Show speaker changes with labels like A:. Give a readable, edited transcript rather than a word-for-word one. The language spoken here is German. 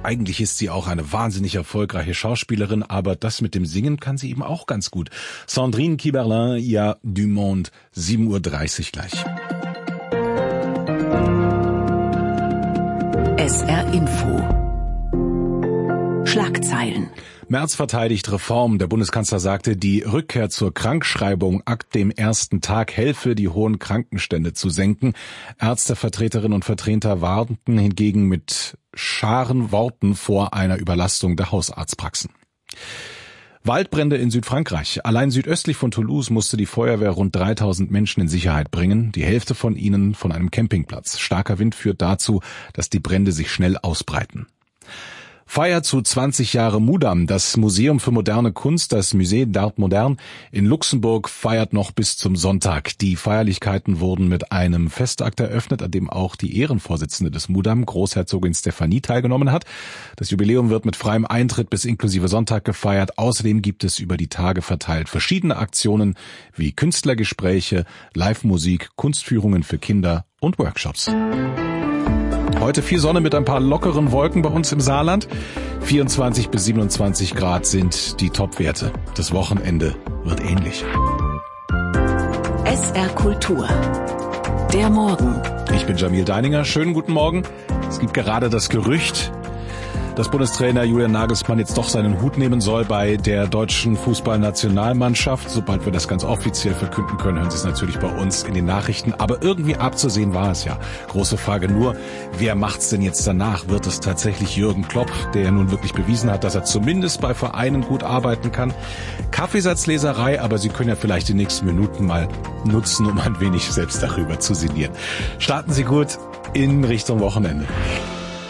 A: eigentlich ist sie auch eine wahnsinnig erfolgreiche Schauspielerin, aber das mit dem Singen kann sie eben auch ganz gut. Sandrine Kiberlin, ja, du Monde, 7:30 Uhr gleich.
B: SR Info. Schlagzeilen.
A: Merz verteidigt Reform. Der Bundeskanzler sagte, die Rückkehr zur Krankschreibung ab dem ersten Tag helfe, die hohen Krankenstände zu senken. Ärztevertreterinnen und Vertreter warnten hingegen mit scharen Worten vor einer Überlastung der Hausarztpraxen. Waldbrände in Südfrankreich. Allein südöstlich von Toulouse musste die Feuerwehr rund 3000 Menschen in Sicherheit bringen, die Hälfte von ihnen von einem Campingplatz. Starker Wind führt dazu, dass die Brände sich schnell ausbreiten. Feier zu 20 Jahre Mudam. Das Museum für moderne Kunst, das Musée d'Art Moderne in Luxemburg, feiert noch bis zum Sonntag. Die Feierlichkeiten wurden mit einem Festakt eröffnet, an dem auch die Ehrenvorsitzende des Mudam, Großherzogin Stephanie, teilgenommen hat. Das Jubiläum wird mit freiem Eintritt bis inklusive Sonntag gefeiert. Außerdem gibt es über die Tage verteilt verschiedene Aktionen wie Künstlergespräche, Live-Musik, Kunstführungen für Kinder und Workshops. Heute viel Sonne mit ein paar lockeren Wolken bei uns im Saarland. 24 bis 27 Grad sind die Topwerte. Das Wochenende wird ähnlich.
B: SR Kultur. Der Morgen.
A: Ich bin Jamil Deininger. Schönen guten Morgen. Es gibt gerade das Gerücht, dass Bundestrainer Julian Nagelsmann jetzt doch seinen Hut nehmen soll bei der deutschen Fußballnationalmannschaft. Sobald wir das ganz offiziell verkünden können, hören Sie es natürlich bei uns in den Nachrichten. Aber irgendwie abzusehen war es ja. Große Frage nur, wer macht's denn jetzt danach? Wird es tatsächlich Jürgen Klopp, der nun wirklich bewiesen hat, dass er zumindest bei Vereinen gut arbeiten kann? Kaffeesatzleserei, aber Sie können ja vielleicht die nächsten Minuten mal nutzen, um ein wenig selbst darüber zu sinnieren. Starten Sie gut in Richtung Wochenende.